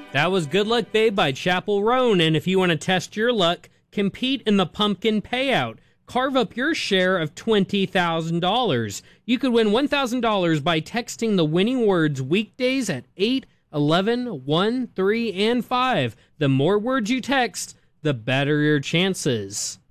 That was Good Luck Babe by Chappell Roan, and if you want to test your luck, compete in the pumpkin payout. Carve up your share of $20,000. You could win $1,000 by texting the winning words weekdays at 8, 11, 1, 3, and 5. The more words you text, the better your chances.